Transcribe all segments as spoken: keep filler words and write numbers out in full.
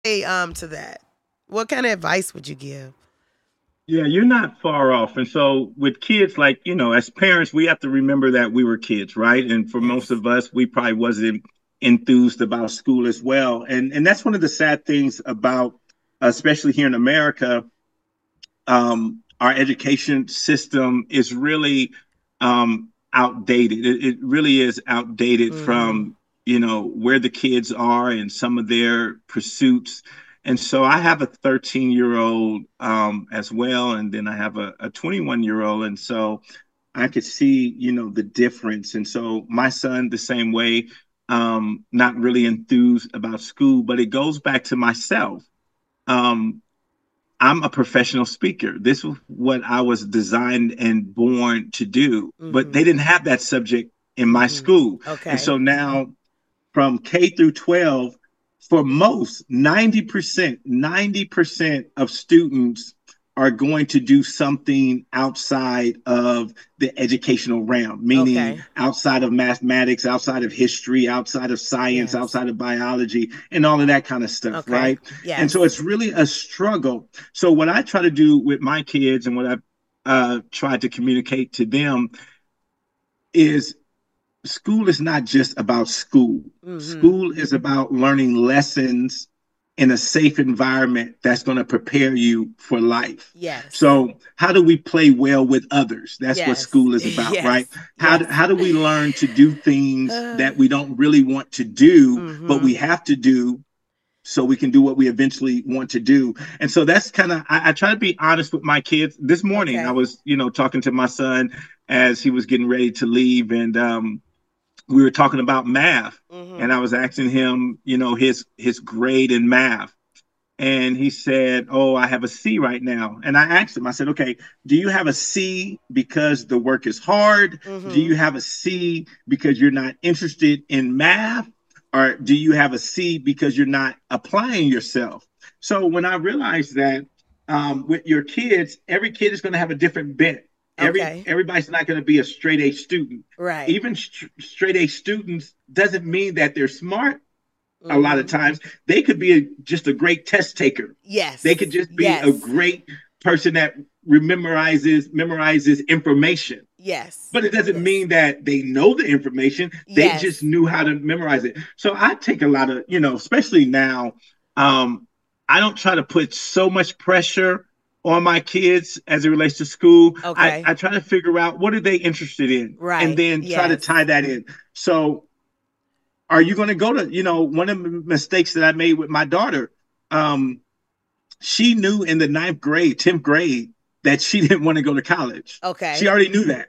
say um to that? What kind of advice would you give? Yeah, you're not far off. And so with kids, like, you know, as parents, we have to remember that we were kids, right? And for most Yes. of us, we probably wasn't enthused about school as well. And and that's one of the sad things about, especially here in America, um, our education system is really um, outdated. It, it really is outdated Mm-hmm. from, you know, where the kids are and some of their pursuits. And so I have a thirteen year old um, as well, and then I have a, a twenty-one year old. And so I could see, you know, the difference. And so my son, the same way, um, not really enthused about school, but it goes back to myself. Um, I'm a professional speaker. This was what I was designed and born to do. But Mm-hmm. they didn't have that subject in my Mm-hmm. school. And Okay. so now from K through twelve, for most, ninety percent, ninety percent of students are going to do something outside of the educational realm, meaning Okay. outside of mathematics, outside of history, outside of science, Yes. outside of biology, and all of that kind of stuff, Okay. right? And so Yes. it's really a struggle. So, what I try to do with my kids and what I've uh, tried to communicate to them is school is not just about school. Mm-hmm. School is about learning lessons in a safe environment that's going to prepare you for life. Yes. So, how do we play well with others? That's what Yes. school is about, right? Yes. How do, Yes. how do we learn to do things Uh, that we don't really want to do, but mm-hmm. we have to do so we can do what we eventually want to do. And so that's kind of, I, I try to be honest with my kids. This morning, I Okay. was, you know, talking to my son as he was getting ready to leave. And, um, we were talking about math, and Mm-hmm. I was asking him, you know, his his grade in math. And he said, "Oh, I have a C right now." And I asked him, I said, "Okay, do you have a C because the work is hard? Do Mm-hmm. you have a C because you're not interested in math? Or do you have a C because you're not applying yourself?" So when I realized that um, with your kids, every kid is going to have a different bent. Every Okay. everybody's not going to be a straight A student. Right. Even st- straight A students doesn't mean that they're smart. A lot of Mm-hmm. times they could be a, just a great test taker. They could Yes. just be a Yes. great person that memorizes memorizes information, Yes. but it doesn't Yes. mean that they know the information. They just Yes. knew how to memorize it. So I take a lot of, you know, especially now, um, I don't try to put so much pressure on my kids as it relates to school. I, Okay. I try to figure out what are they interested in and Right. then try to tie Yes. that in. So are you going to go to, you know, one of the mistakes that I made with my daughter, um, she knew in the ninth grade, tenth grade, that she didn't want to go to college. She Okay. already knew that.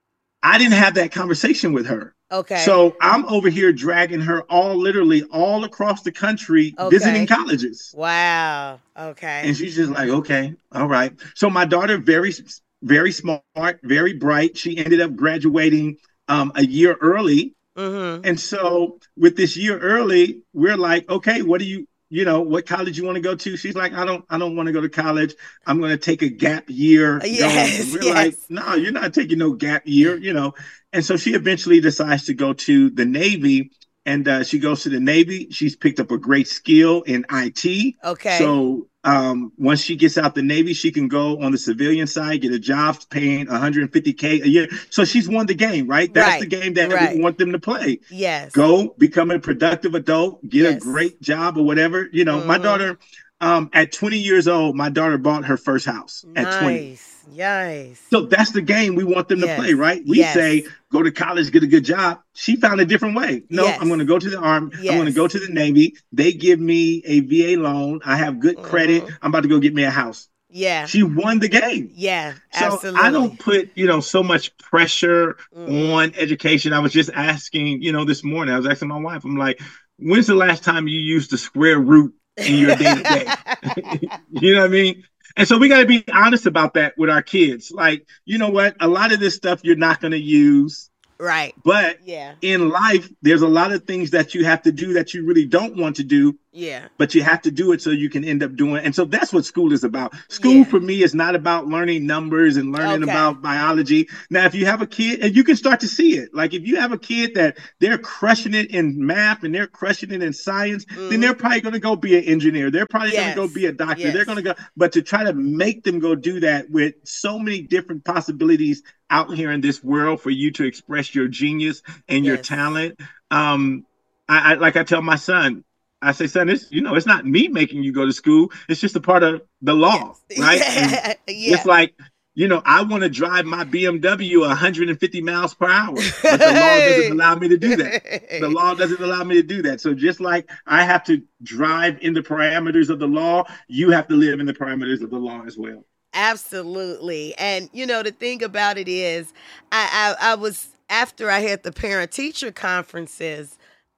I didn't have that conversation with her. Okay. So I'm over here dragging her all literally all across the country visiting Okay. colleges. Wow. And Okay. she's just like, okay, all right. So my daughter, very, very smart, very bright. She ended up graduating um, a year early. Mm-hmm. And so with this year early, we're like, okay, what do you, you know, what college you want to go to? She's like, I don't, I don't want to go to college. I'm going to take a gap year going. And Yes. we're like, Yes. no, you're not taking no gap year, you know. And so she eventually decides to go to the Navy, and uh, she goes to the Navy. She's picked up a great skill in I T. Okay. So um, once she gets out the Navy, she can go on the civilian side, get a job paying one hundred fifty K a year. So she's won the game, right? That's the Right. game that we Right. want them to play. Yes. Go become a productive adult, get a Yes. great job or whatever. You know, my Mm-hmm. daughter, um, at twenty years old, my daughter bought her first house at twenty. Nice. Nice. So that's the game we want them to play, Yes. right? We say, Yes. go to college, get a good job. She found a different way. No, I'm Yes. going to go to the Army. I'm going to go Yes. to the Navy. They give me a V A loan. I have good credit. Mm-hmm. I'm about to go get me a house. Yeah. She won the game. Yeah. So I don't Absolutely. put, you know, so much pressure Mm-hmm. on education. I was just asking, you know, this morning, I was asking my wife, I'm like, when's the last time you used the square root in your day to day? You know what I mean? And so we got to be honest about that with our kids. Like, you know what? A lot of this stuff you're not going to use. Right. But Yeah. in life, there's a lot of things that you have to do that you really don't want to do. Yeah. But you have to do it so you can end up doing it. And so that's what school is about. School Yeah. for me is not about learning numbers and learning Okay. about biology. Now, if you have a kid, and you can start to see it, like if you have a kid that they're crushing it in math and they're crushing it in science, Mhm. then they're probably going to go be an engineer. They're probably Yes. going to go be a doctor. Yes. They're going to go, but to try to make them go do that with so many different possibilities out here in this world for you to express your genius and your Yes. talent. Um, I, I like I tell my son, I say, son, it's, you know, it's not me making you go to school. It's just a part of the law, Yes. right? Yeah. And Yeah. it's like, you know, I want to drive my B M W one hundred fifty miles per hour, but the law doesn't allow me to do that. The law doesn't allow me to do that. So just like I have to drive in the parameters of the law, you have to live in the parameters of the law as well. Absolutely. And, you know, the thing about it is, I, I, I was, after I had the parent-teacher conferences,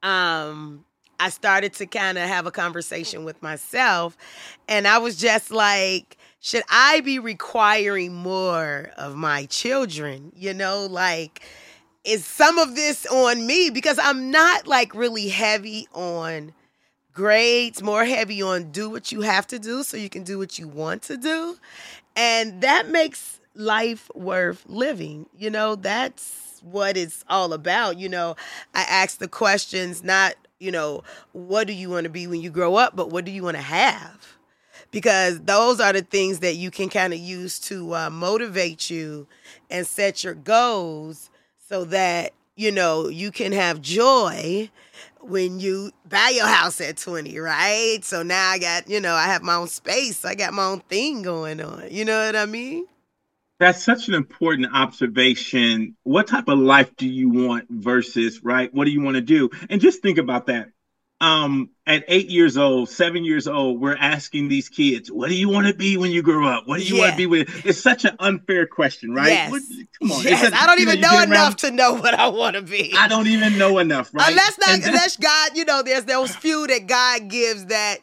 um, I started to kind of have a conversation with myself, and I was just like, should I be requiring more of my children? You know, like, is some of this on me? Because I'm not like really heavy on grades, more heavy on do what you have to do so you can do what you want to do. And that makes life worth living. You know, that's what it's all about. You know, I ask the questions, not, you know, what do you want to be when you grow up, but what do you want to have? Because those are the things that you can kind of use to uh, motivate you and set your goals so that, you know, you can have joy when you buy your house at twenty, right? So now I got, you know, I have my own space. I got my own thing going on. You know what I mean? That's such an important observation. What type of life do you want versus, right? What do you want to do? And just think about that. Um, at eight years old, seven years old, we're asking these kids, what do you want to be when you grow up? What do you Yeah. want to be when it's such an unfair question, right? Yes. What, come on. Yes. It's a, I don't you know, even you know get enough around, to know what I want to be. I don't even know enough, right? Unless not, And that's- unless God, you know, there's those few that God gives that,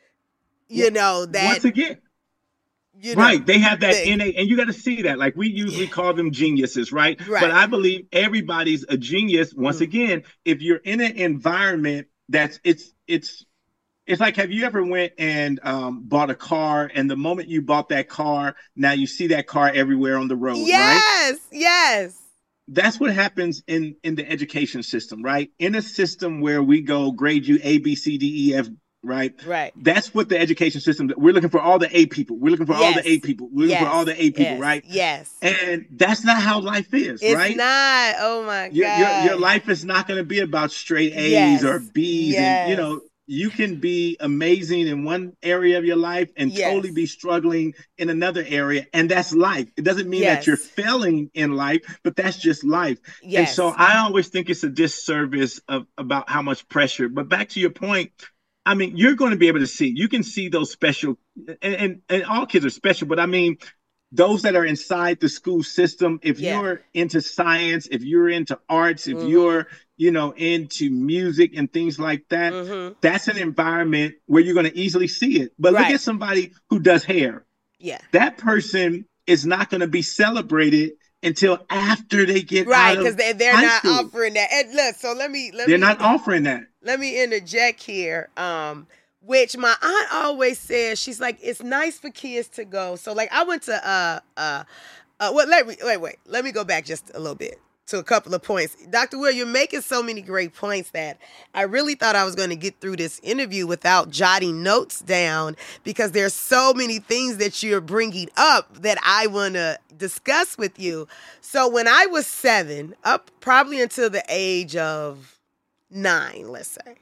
you know, that once again, you know, right, they have that thing. innate, and you got to see that. Like we usually Yeah. call them geniuses, right? Right. But I believe everybody's a genius. Once Mm. again, if you're in an environment that's it's it's it's like, have you ever went and um, bought a car, and the moment you bought that car, now you see that car everywhere on the road, right? Yes, yes. That's what happens in in the education system, right? In a system where we go grade you A, B, C, D, E, F, right? Right. That's what the education system. We're looking for all the A people. We're looking for all Yes. the A people. We're looking Yes. for all the A people, Yes. right? Yes. And that's not how life is, It's right? not. Oh my Your, your God. your life is not going to be about straight A's Yes. or B's, and you Yes. know you can be amazing in one area of your life and Yes. totally be struggling in another area, and that's life. It doesn't mean Yes. that you're failing in life, but that's just life. And Yes. so I always think it's a disservice of about how much pressure. But back to your point, I mean, you're going to be able to see. You can see those special, and and, and all kids are special, but I mean, those that are inside the school system, if Yeah. you're into science, if you're into arts, if Mhm. you're, you know, into music and things like that, Mhm. that's an environment where you're going to easily see it. But look Right. at somebody who does hair. Yeah. That person is not going to be celebrated until after they get Right, out because of they they're high not school. offering that. And look, so let me let They're me not offering that. let me interject here. Um, which my aunt always says, she's like, it's nice for kids to go. So like I went to uh uh uh well let me wait, wait, let me go back just a little bit to a couple of points. Doctor Will, you're making so many great points that I really thought I was going to get through this interview without jotting notes down, because there's so many things that you're bringing up that I want to discuss with you. So when I was seven, up probably until the age of nine, let's say,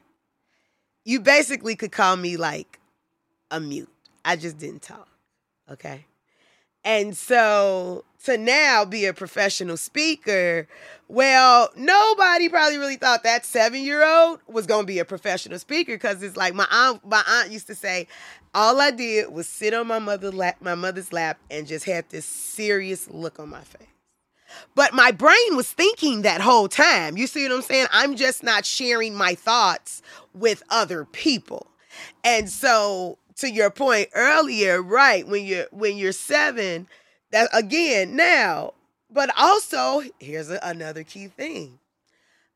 you basically could call me like a mute. I just didn't talk. Okay. And so to now be a professional speaker, well, nobody probably really thought that seven-year-old was going to be a professional speaker, because it's like my aunt, my aunt used to say, all I did was sit on my mother lap, my mother's lap and just had this serious look on my face. But my brain was thinking that whole time. You see what I'm saying? I'm just not sharing my thoughts with other people. And so to your point earlier, right, when you're when you're seven, that again now, but also here's a, another key thing.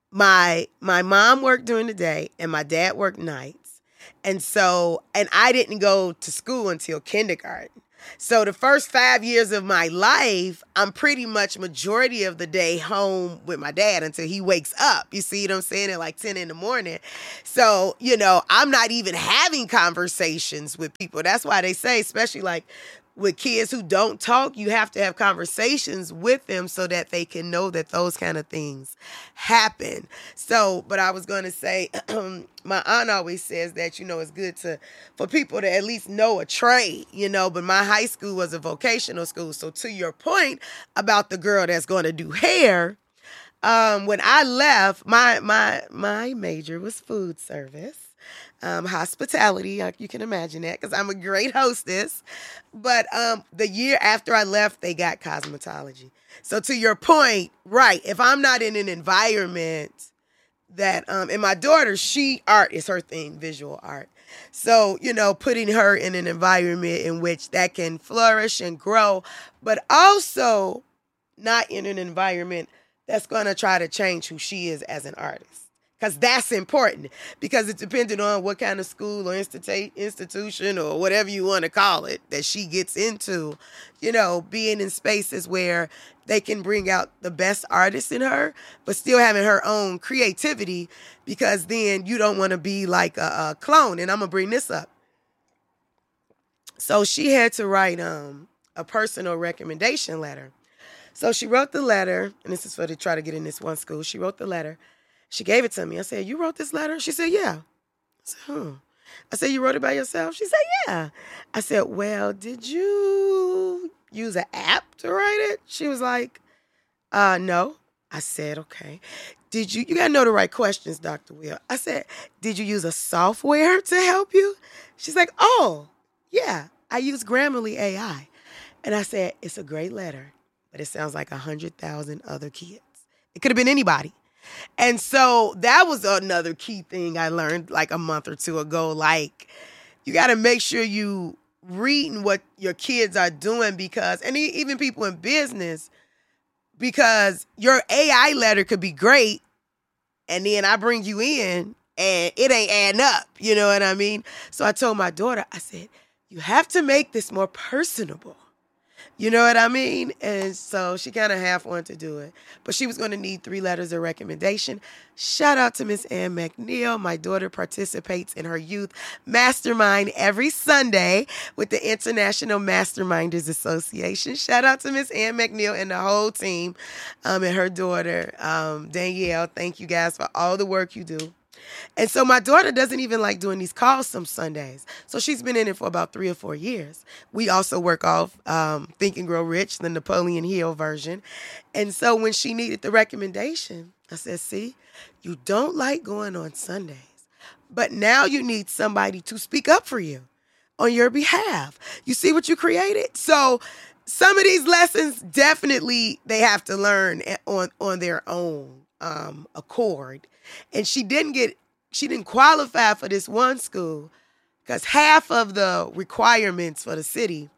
my my mom worked during the day and my dad worked nights. And so, and I didn't go to school until kindergarten. So the first five years of my life, I'm pretty much majority of the day home with my dad until he wakes up. You see what I'm saying? At like ten in the morning. So, you know, I'm not even having conversations with people. That's why they say, especially like with kids who don't talk, you have to have conversations with them so that they can know that those kind of things happen. So, but I was going to say, my aunt always says that, you know, it's good to, for people to at least know a trade, you know, but my high school was a vocational school. So to your point about the girl that's going to do hair, um, when I left, my, my, my major was food service. Um, hospitality, you can imagine that, because I'm a great hostess. But um, the year after I left, they got cosmetology. So to your point, right, if I'm not in an environment that, um, and my daughter, she, art is her thing, visual art. So, you know, putting her in an environment in which that can flourish and grow, but also not in an environment that's going to try to change who she is as an artist. Because that's important, because it depended on what kind of school or institu- institution or whatever you want to call it that she gets into, you know, being in spaces where they can bring out the best artists in her, but still having her own creativity, because then you don't want to be like a, a clone. And I'm going to bring this up. So she had to write um, a personal recommendation letter. So she wrote the letter, and this is for to try to get in this one school. She wrote the letter. She gave it to me. I said, "You wrote this letter?" She said, "Yeah." I said, "Hmm." I said, "You wrote it by yourself?" She said, "Yeah." I said, "Well, did you use an app to write it?" She was like, uh, "No." I said, "Okay. Did you, you got to know the right questions, Doctor Will." I said, "Did you use a software to help you?" She's like, "Oh, yeah, I use Grammarly A I." And I said, "It's a great letter, but it sounds like a hundred thousand other kids. It could have been anybody." And so that was another key thing I learned like a month or two ago. Like, you got to make sure you reading what your kids are doing, because, and even people in business, because your A I letter could be great, and then I bring you in and it ain't adding up. You know what I mean? So I told my daughter, I said, you have to make this more personable. You know what I mean? And so she kind of half wanted to do it. But she was going to need three letters of recommendation. Shout out to Miss Ann McNeil. My daughter participates in her youth mastermind every Sunday with the International Masterminders Association. Shout out to Miss Ann McNeil and the whole team, um, and her daughter, um, Danielle. Thank you guys for all the work you do. And so my daughter doesn't even like doing these calls some Sundays. So she's been in it for about three or four years. We also work off um, Think and Grow Rich, the Napoleon Hill version. And so when she needed the recommendation, I said, "See, you don't like going on Sundays, but now you need somebody to speak up for you on your behalf. You see what you created?" So some of these lessons, definitely they have to learn on, on their own um, accord. And she didn't get, she didn't qualify for this one school because half of the requirements for the city,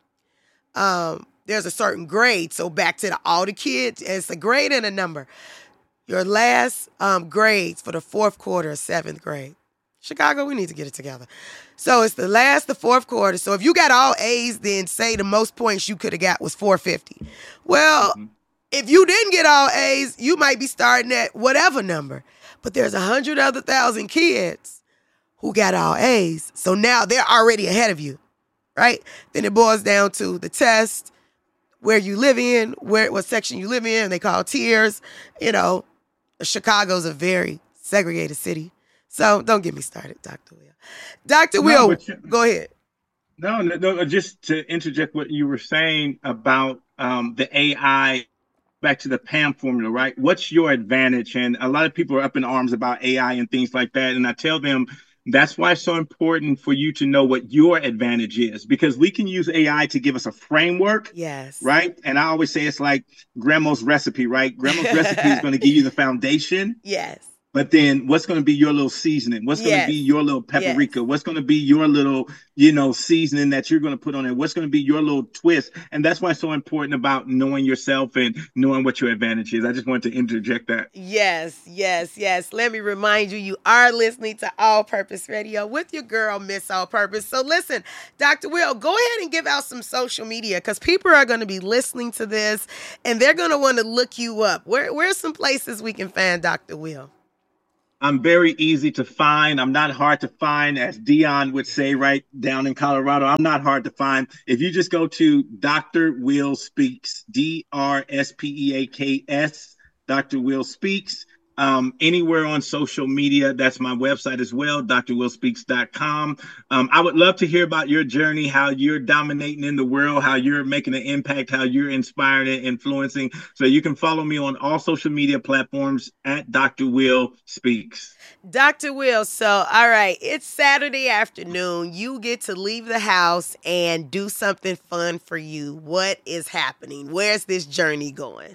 um, there's a certain grade. So back to the, all the kids, it's a grade and a number. Your last um, grades for the fourth quarter of seventh grade. Chicago, we need to get it together. So it's the last, the fourth quarter. So if you got all A's, then say the most points you could have got was four fifty. Well, mm-hmm. if you didn't get all A's, you might be starting at whatever number. But there's a hundred other thousand kids who got all A's. So now they're already ahead of you, right? Then it boils down to the test, where you live in, where what section you live in. They call tiers. You know, Chicago's a very segregated city. So don't get me started, Doctor Will. Doctor No, Will, you, go ahead. No, no, no, just to interject what you were saying about um, the A I. Back to the PAM formula, right? What's your advantage? And a lot of people are up in arms about A I and things like that. And I tell them that's why it's so important for you to know what your advantage is, because we can use A I to give us a framework. Yes. Right. And I always say it's like grandma's recipe, right? Grandma's recipe is going to give you the foundation. Yes. But then what's going to be your little seasoning? What's going to be Yes. your little Yes. paprika? What's going to be your little, you know, seasoning that you're going to put on it? What's going to be your little twist? And that's why it's so important about knowing yourself and knowing what your advantage is. I just wanted to interject that. Yes, yes, yes. Let me remind you, you are listening to All Purpose Radio with your girl, Miss All Purpose. So listen, Doctor Will, go ahead and give out some social media because people are going to be listening to this and they're going to want to look you up. Where, where's some places we can find Doctor Will? I'm very easy to find. I'm not hard to find, as Dion would say, right down in Colorado. I'm not hard to find. If you just go to Doctor Will Speaks, D R S P E A K S, Doctor Will Speaks, um, anywhere on social media. That's my website as well, D R will speaks dot com. Um, I would love to hear about your journey, how you're dominating in the world, how you're making an impact, how you're inspiring and influencing. So you can follow me on all social media platforms at Doctor Will Speaks. Doctor Will, so all right, it's Saturday afternoon. You get to leave the house and do something fun for you. What is happening? Where's this journey going?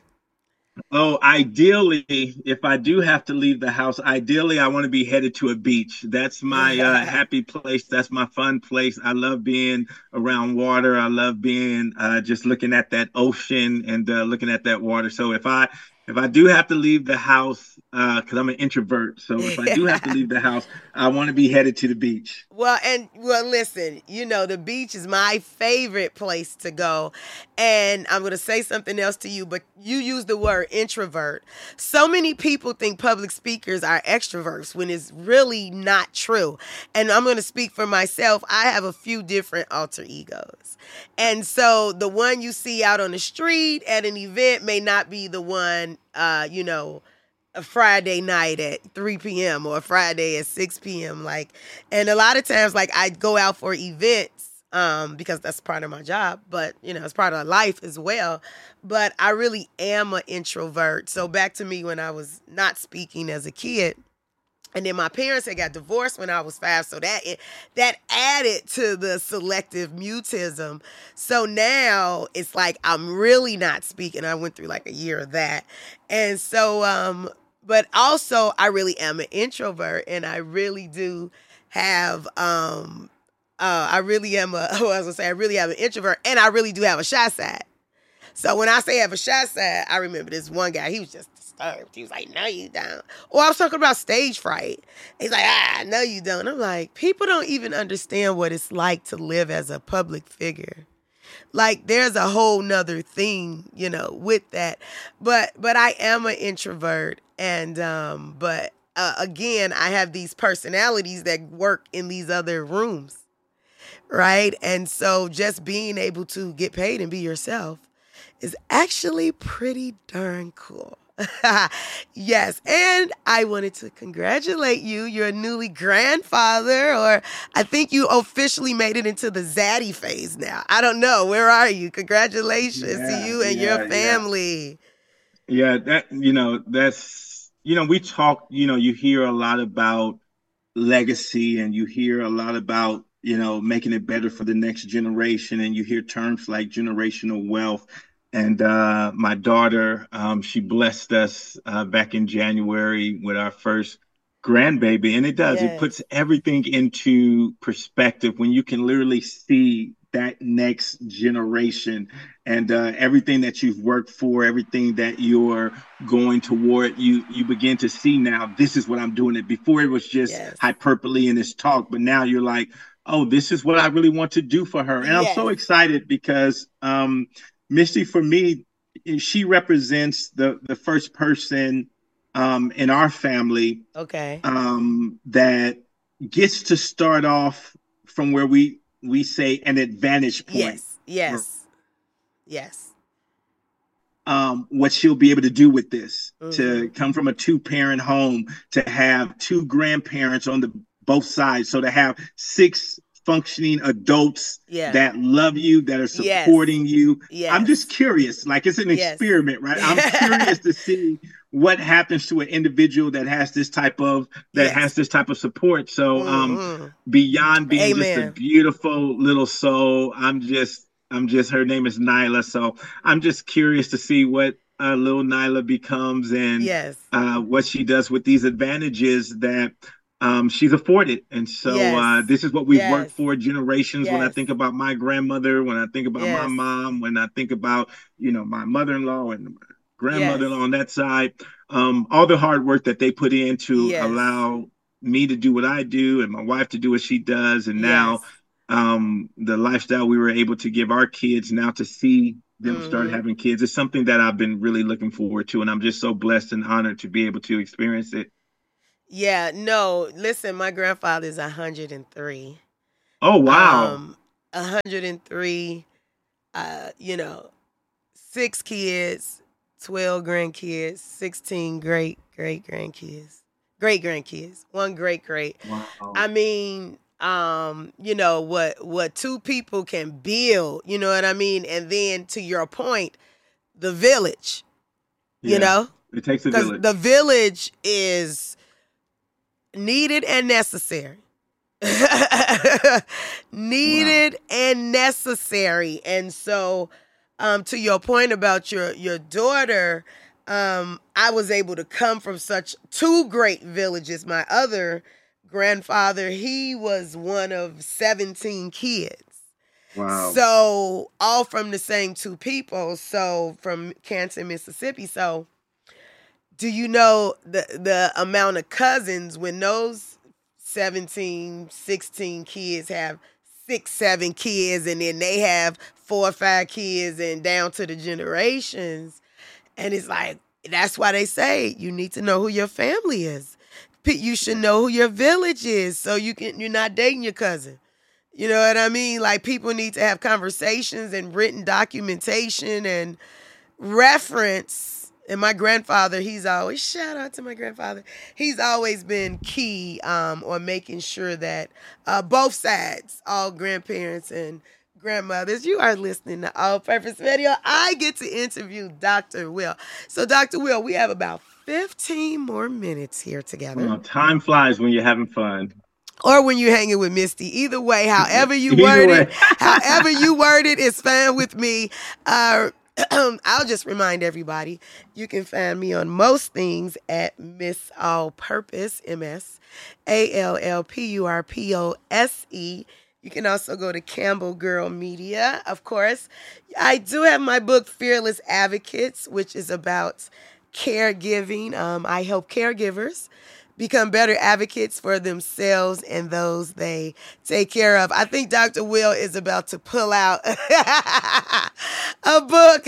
Oh, ideally, if I do have to leave the house, ideally, I want to be headed to a beach. That's my uh, happy place. That's my fun place. I love being around water. I love being uh, just looking at that ocean and uh, looking at that water. So if I if I do have to leave the house, because uh, I'm an introvert, so if I do have to leave the house, I want to be headed to the beach. Well, and well, listen, you know, the beach is my favorite place to go. And I'm going to say something else to you, but you use the word introvert. So many people think public speakers are extroverts when it's really not true. And I'm going to speak for myself. I have a few different alter egos. And so the one you see out on the street at an event may not be the one, uh, you know, a Friday night at three p.m. or a Friday at six p.m. Like, and a lot of times, like, I go out for events um, because that's part of my job, but, you know, it's part of life as well. But I really am an introvert. So back to me when I was not speaking as a kid. And then my parents had got divorced when I was five, so that that added to the selective mutism. So now it's like I'm really not speaking. I went through like a year of that. And so, um, but also I really am an introvert, and I really do have, um, uh, I really am a, oh, I was gonna say I really am an introvert, and I really do have a shy side. So when I say I have a shy side, I remember this one guy, he was just disturbed. He was like, no, you don't. Or I was talking about stage fright. He's like, ah, no, you don't. I'm like, people don't even understand what it's like to live as a public figure. Like, there's a whole nother thing, you know, with that. But but I am an introvert. And, um, but uh, again, I have these personalities that work in these other rooms. Right. And so just being able to get paid and be yourself is actually pretty darn cool. Yes. And I wanted to congratulate you. You're a newly grandfather, or I think you officially made it into the zaddy phase now. I don't know. Where are you? Congratulations yeah, to you and yeah, your family. Yeah. yeah, that, you know, that's, you know, we talk, you know, you hear a lot about legacy, and you hear a lot about, you know, making it better for the next generation. And you hear terms like generational wealth. And uh, my daughter, um, she blessed us uh, back in January with our first grandbaby. And it does, yes. It puts everything into perspective when you can literally see that next generation and uh, everything that you've worked for, everything that you're going toward, you you begin to see now, this is what I'm doing. It before it was just yes. hyperbole in this talk, but now you're like, oh, this is what I really want to do for her. And yes. I'm so excited because um, Misty, for me, she represents the, the first person um, in our family okay. um, that gets to start off from where we, we say an advantage point. Yes, yes, yes. Um, what she'll be able to do with this, mm-hmm. to come from a two-parent home, to have two grandparents on the both sides, so to have six functioning adults yeah. that love you, that are supporting yes. you. Yes. I'm just curious, like it's an yes. experiment, right? I'm curious to see what happens to an individual that has this type of, that yes. has this type of support. So mm-hmm. um, beyond being Amen. Just a beautiful little soul, I'm just, I'm just, her name is Nyla. So I'm just curious to see what, uh, little Nyla becomes and Yes. uh, what she does with these advantages that um, she's afforded. And so Yes. uh, this is what we've worked Yes. for generations. When I Yes. think about my grandmother, when I think about my Yes. mom, when I think about, you know, my mother-in-law and Yes. grandmother on that side, um, all the hard work that they put in to Yes. allow me to do what I do and my wife to do what she does. And Yes. now um, the lifestyle we were able to give our kids now to see them start Mm-hmm. having kids is something that I've been really looking forward to. And I'm just so blessed and honored to be able to experience it. Yeah, no, listen, my grandfather is one hundred three. Oh, wow. Um, one hundred three, uh, you know, six kids, twelve grandkids, sixteen great great grandkids, great grandkids, one great great. Wow. I mean, um, you know what what two people can build, you know what I mean? And then to your point, the village, you Yeah. know, It takes a because village. the village is needed and necessary. Needed Wow. and necessary. And so, um, to your point about your your daughter, um, I was able to come from such two great villages. My other grandfather, he was one of seventeen kids. Wow. So all from the same two people. So from Canton, Mississippi. So do you know the the amount of cousins when those seventeen, sixteen kids have six, seven kids, and then they have four or five kids and down to the generations? And it's like, that's why they say you need to know who your family is. You should know who your village is so you can you're not dating your cousin. You know what I mean? Like, people need to have conversations and written documentation and reference. And my grandfather, he's always, shout out to my grandfather, he's always been key um, on making sure that uh, both sides, all grandparents and grandmothers, you are listening to All Purpose Radio. I get to interview Doctor Will. So, Doctor Will, we have about fifteen more minutes here together. Well, time flies when you're having fun. Or when you're hanging with Misty. Either way, however you Either word way. it, however you word it is fine with me. Uh, I'll just remind everybody, you can find me on most things at Miss All Purpose, M S A L L P U R P O S E. You can also go to Campbell Girl Media, of course. I do have my book, Fearless Advocates, which is about caregiving. Um, I help caregivers become better advocates for themselves and those they take care of. I think Doctor Will is about to pull out a book.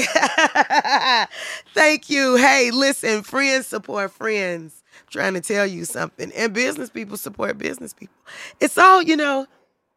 Thank you. Hey, listen, friends support friends. I'm trying to tell you something. And business people support business people. It's all, you know,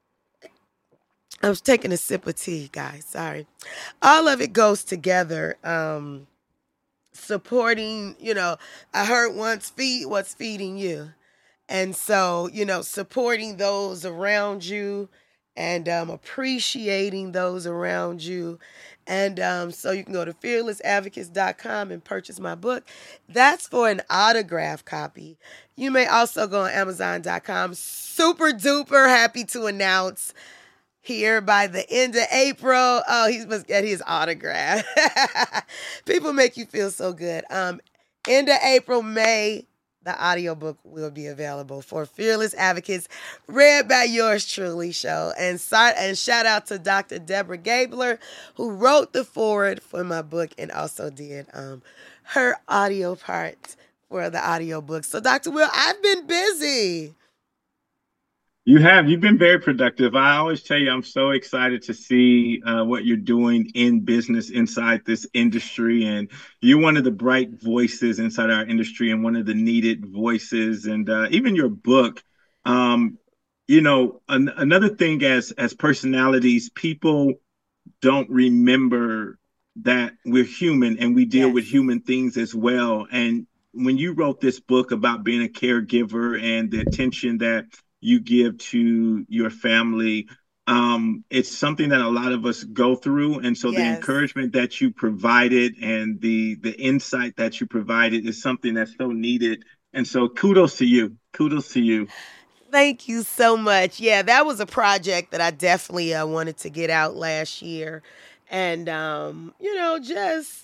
I was taking a sip of tea, guys. Sorry. All of it goes together. Um, supporting, you know, I heard once, feed what's feeding you. And so, you know, supporting those around you and um, appreciating those around you. And um, so you can go to fearless advocates dot com and purchase my book. That's for an autograph copy. You may also go on amazon dot com. Super duper happy to announce here by the end of April. Oh, he must get his autograph. People make you feel so good. Um, end of April, May, the audiobook will be available for Fearless Advocates, read by yours truly, show. And, and shout out to Doctor Deborah Gabler, who wrote the foreword for my book and also did um, her audio part for the audiobook. So, Doctor Will, I've been busy. You have. You've been very productive. I always tell you, I'm so excited to see uh, what you're doing in business inside this industry. And you're one of the bright voices inside our industry and one of the needed voices. And uh, even your book, um, you know, an- another thing as as personalities, people don't remember that we're human and we deal Yes. with human things as well. And when you wrote this book about being a caregiver and the attention that you give to your family, um, it's something that a lot of us go through. And so the Yes. encouragement that you provided and the the insight that you provided is something that's so needed. And so kudos to you. Kudos to you. Thank you so much. Yeah, that was a project that I definitely uh, wanted to get out last year. And, um, you know, just,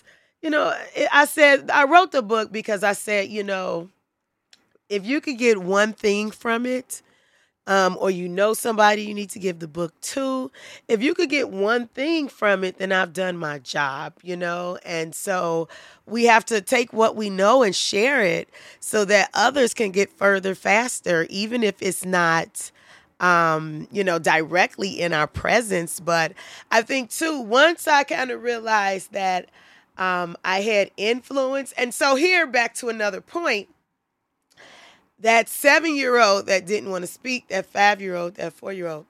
you know, I said, I wrote the book because I said, you know, if you could get one thing from it, um, or you know somebody you need to give the book to, if you could get one thing from it, then I've done my job, you know? And so we have to take what we know and share it so that others can get further faster, even if it's not, um, you know, directly in our presence. But I think, too, once I kind of realized that um, I had influence, and so here, back to another point, that seven-year-old that didn't want to speak, that five-year-old, that four-year-old,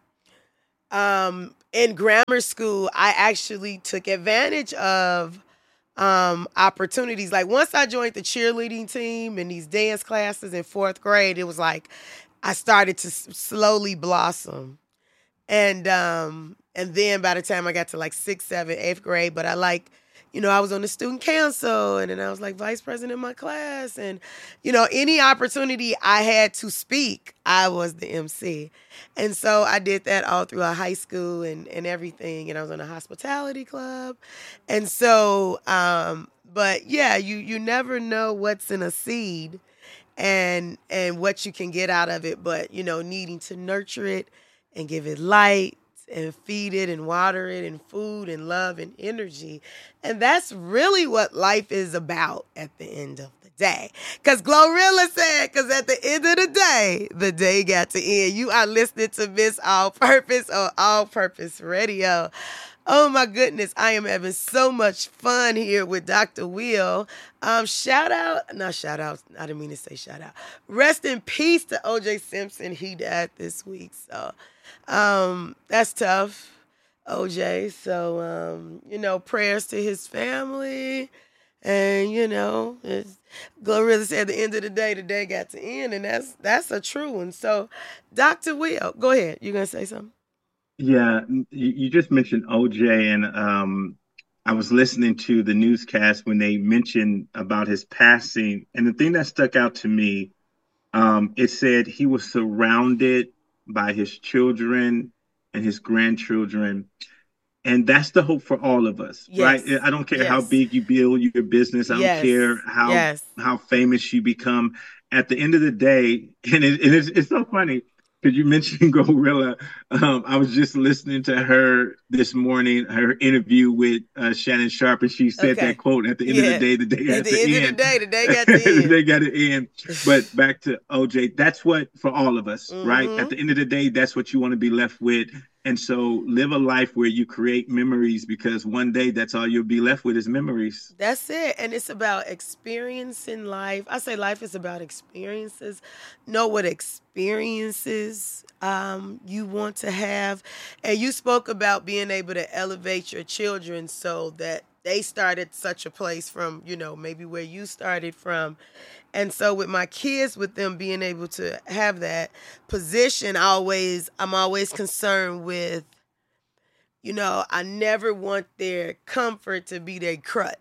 um, in grammar school, I actually took advantage of um, opportunities. Like once I joined the cheerleading team and these dance classes in fourth grade, it was like I started to s- slowly blossom. And um, and then by the time I got to like sixth, seventh, eighth grade, but I like, you know, I was on the student council, and then I was like vice president of my class. And, you know, any opportunity I had to speak, I was the M C. And so I did that all throughout high school and, and everything. And I was on a hospitality club. And so, um, but yeah, you, you never know what's in a seed and, and what you can get out of it, but, you know, needing to nurture it and give it light and feed it and water it and food and love and energy. And that's really what life is about at the end of the day. Because Glorilla said, because at the end of the day, the day got to end. You are listening to Miss All Purpose on All Purpose Radio. Oh my goodness, I am having so much fun here with Doctor Will. Um, shout out, not shout out, I didn't mean to say shout out. Rest in peace to O J Simpson. He died this week, so um, that's tough, O J. So, um, you know, prayers to his family. And, you know, it's, Glorilla said at the end of the day, the day got to end, and that's that's a true one. So, Doctor Will, go ahead. You going to say something? Yeah, you, you just mentioned O J, and um, I was listening to the newscast when they mentioned about his passing, and the thing that stuck out to me, um, it said he was surrounded by his children and his grandchildren. And that's the hope for all of us, right? Yes. I don't care how Yes. big you build your business. I don't Yes. care how Yes. how famous you become. At the end of the day, and, it, and it's, it's so funny because you mentioned Gorilla. Um, I was just listening to her this morning, her interview with uh, Shannon Sharp, and she said Okay. that quote, at the end Yeah. of the day, the day At has the to end end. of the day, the day got to end. They got to end. But back to O J, that's what, for all of us, right? Mhm. At the end of the day, that's what you want to be left with. And so live a life where you create memories, because one day that's all you'll be left with is memories. That's it. And it's about experiencing life. I say life is about experiences. Know what experiences um, you want to have. And you spoke about being able to elevate your children so that they start at such a place from, you know, maybe where you started from. And so with my kids, with them being able to have that position, I always, I'm always concerned with, you know, I never want their comfort to be their crutch.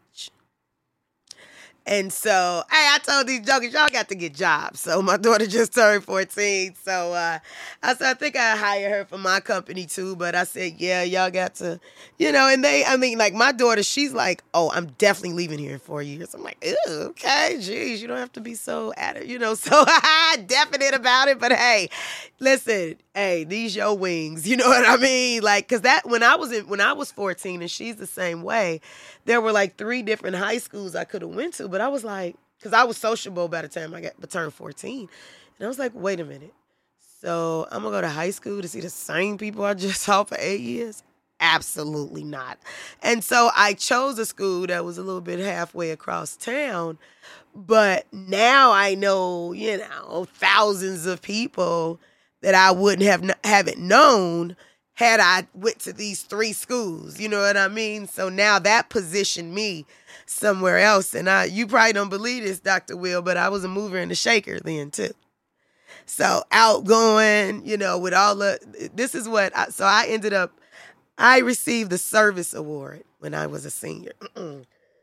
And so, hey, I told these jokers, y'all got to get jobs. So my daughter just turned fourteen. So uh, I said, I think I hire her for my company too. But I said, yeah, y'all got to, you know, and they, I mean, like my daughter, she's like, oh, I'm definitely leaving here in four years. I'm like, ew, okay, geez, you don't have to be so at it, you know, so definite about it. But hey, listen, hey, these your wings, you know what I mean? Like, cause that, when I was in, when I was fourteen and she's the same way, there were like three different high schools I could have went to, but I was like, because I was sociable by the time I got turned fourteen. And I was like, wait a minute. So I'm going to go to high school to see the same people I just saw for eight years? Absolutely not. And so I chose a school that was a little bit halfway across town. But now I know, you know, thousands of people that I wouldn't have haven't known had I went to these three schools, you know what I mean? So now that positioned me somewhere else. And I, you probably don't believe this, Doctor Will, but I was a mover and a shaker then too. So outgoing, you know, with all the, this is what, I, so I ended up, I received the service award when I was a senior. oh,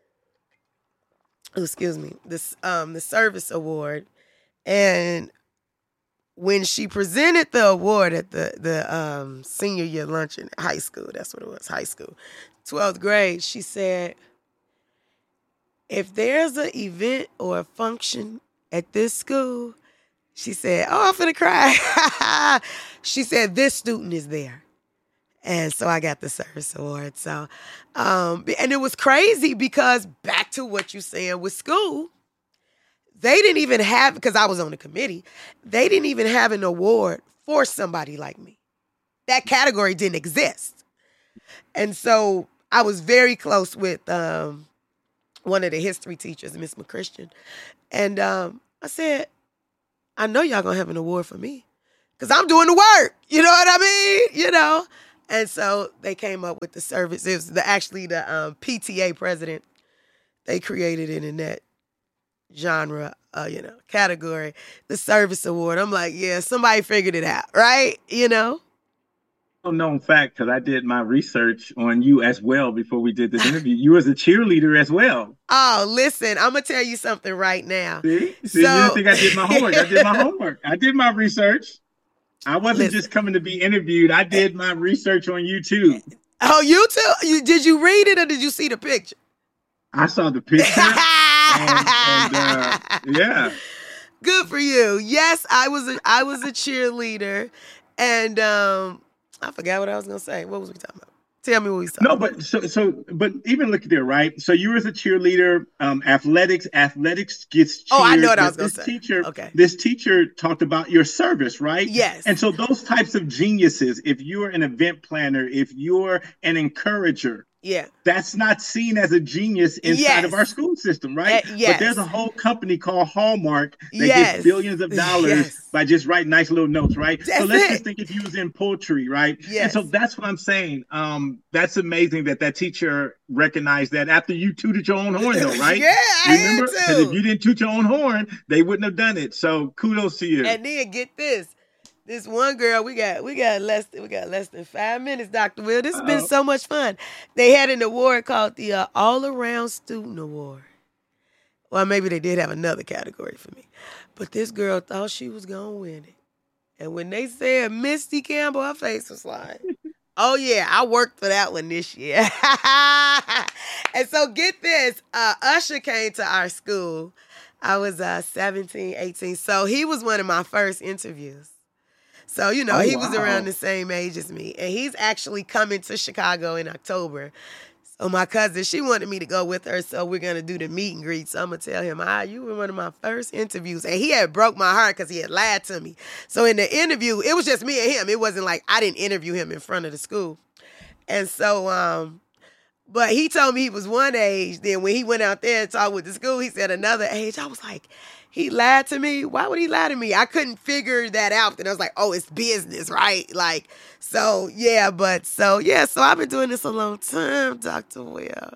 excuse me, this, um, the service award. And when she presented the award at the, the um, senior year luncheon at high school, that's what it was, high school, twelfth grade, she said, if there's an event or a function at this school, she said, oh, I'm finna cry. She said, this student is there. And so I got the service award. So, um, and it was crazy because back to what you're saying with school, they didn't even have, because I was on the committee, they didn't even have an award for somebody like me. That category didn't exist. And so I was very close with um, one of the history teachers, Miss McChristian. And um, I said, I know y'all gonna have an award for me because I'm doing the work. You know what I mean? You know? And so they came up with the service. It was the, actually the um, P T A president. They created it in that genre, uh, you know, category, the service award. I'm like, yeah, somebody figured it out, right? You know? Well, known fact, because I did my research on you as well before we did this interview. You was a cheerleader as well. Oh, listen, I'm going to tell you something right now. See? See, so, you didn't think I did my homework. I did my homework. I did my research. I wasn't listen. just coming to be interviewed. I did my research on YouTube. Oh, YouTube? You, did you read it or did you see the picture? I saw the picture. and, and, uh, yeah. Good for you. Yes, I was a, I was a cheerleader. And um, I forgot what I was going to say. What was we talking about? Tell me what we talking no, about. No, but so, so, but even look there, right? So you were as a cheerleader, um, athletics, athletics gets cheered. Oh, I know what I was going to say. Teacher, okay. This teacher talked about your service, right? Yes. And so those types of geniuses, if you're an event planner, if you're an encourager, yeah, that's not seen as a genius inside yes. of our school system, right? Uh, yes. But there's a whole company called Hallmark that yes. gets billions of dollars yes. by just writing nice little notes, right? That's so let's it. just think if you was in poetry, right? Yes. And so that's what I'm saying. Um, that's amazing that that teacher recognized that after you tooted your own horn, though, right? yeah, I remember? Because if you didn't toot your own horn, they wouldn't have done it. So kudos to you. And then get this. This one girl, we got we got less we got less than five minutes, Doctor Will. This has been so much fun. They had an award called the uh, All Around Student Award. Well, maybe they did have another category for me, but this girl thought she was gonna win it. And when they said Misty Campbell, her face was like, "Oh yeah, I worked for that one this year." And so get this, uh, Usher came to our school. I was uh, seventeen, eighteen, so he was one of my first interviews. So, you know, oh, he was wow. around the same age as me. And he's actually coming to Chicago in October. So my cousin, she wanted me to go with her. So we're going to do the meet and greet. So I'm going to tell him, ah, you were one of my first interviews. And he had broke my heart because he had lied to me. So in the interview, it was just me and him. It wasn't like I didn't interview him in front of the school. And so, um, but he told me he was one age. Then when he went out there and talked with the school, he said another age. I was like, he lied to me. Why would he lie to me? I couldn't figure that out. And I was like, oh, it's business, right? Like, so, yeah, but so, yeah, so I've been doing this a long time, Doctor Will.